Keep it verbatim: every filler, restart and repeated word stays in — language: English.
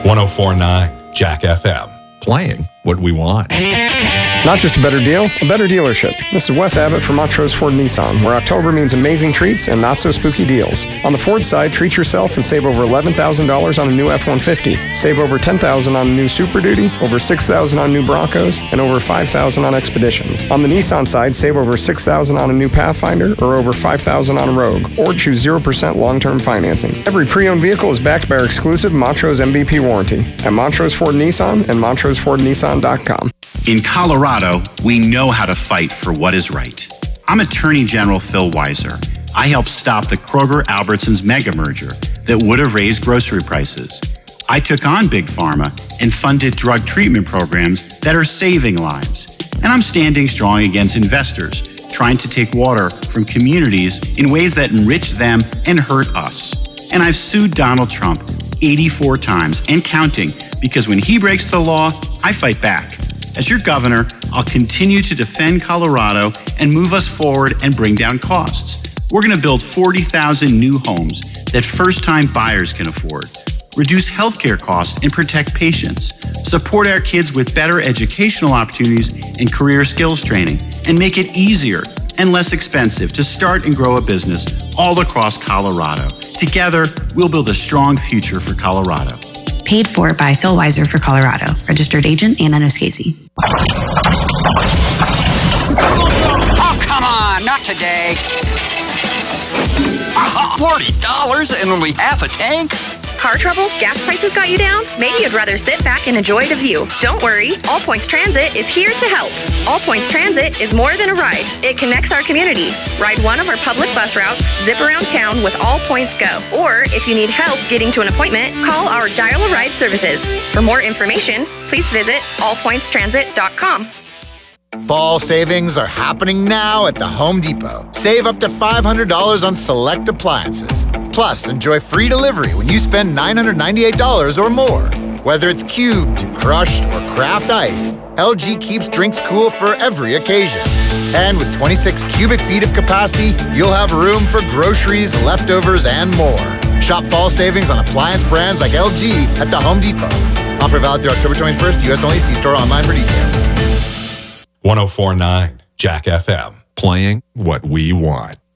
one oh four point nine Jack F M. Playing what we want. Not just a better deal, a better dealership. This is Wes Abbott from Montrose Ford Nissan, where October means amazing treats and not so spooky deals. On the Ford side, treat yourself and save over eleven thousand dollars on a new F one fifty. Save over ten thousand dollars on a new Super Duty, over six thousand dollars on new Broncos, and over five thousand dollars on Expeditions. On the Nissan side, save over six thousand dollars on a new Pathfinder or over five thousand dollars on a Rogue, or choose zero percent long-term financing. Every pre-owned vehicle is backed by our exclusive Montrose M V P warranty at Montrose Ford Nissan and Montrose Ford Nissan dot com. In Colorado, we know how to fight for what is right. I'm Attorney General Phil Weiser. I helped stop the Kroger-Albertsons mega merger that would have raised grocery prices. I took on Big Pharma and funded drug treatment programs that are saving lives. And I'm standing strong against investors trying to take water from communities in ways that enrich them and hurt us. And I've sued Donald Trump eighty-four times and counting, because when he breaks the law, I fight back. As your governor, I'll continue to defend Colorado and move us forward and bring down costs. We're going to build forty thousand new homes that first-time buyers can afford, reduce healthcare costs and protect patients, support our kids with better educational opportunities and career skills training, and make it easier and less expensive to start and grow a business all across Colorado. Together, we'll build a strong future for Colorado. Paid for by Phil Weiser for Colorado. Registered agent, Anna Noscasi. Oh, come on, not today. forty dollars and only half a tank? Car trouble? Gas prices got you down? Maybe you'd rather sit back and enjoy the view. Don't worry, All Points Transit is here to help. All Points Transit is more than a ride. It connects our community. Ride one of our public bus routes, zip around town with All Points Go. Or if you need help getting to an appointment, call our Dial a Ride services. For more information, please visit all points transit dot com. Fall savings are happening now at the Home Depot. Save up to five hundred dollars on select appliances. Plus, enjoy free delivery when you spend nine hundred ninety-eight dollars or more. Whether it's cubed, crushed, or craft ice, L G keeps drinks cool for every occasion. And with twenty-six cubic feet of capacity, you'll have room for groceries, leftovers, and more. Shop fall savings on appliance brands like L G at the Home Depot. Offer valid through October twenty-first. U S only. See store online for details. one oh four point nine Jack F M. Playing what we want.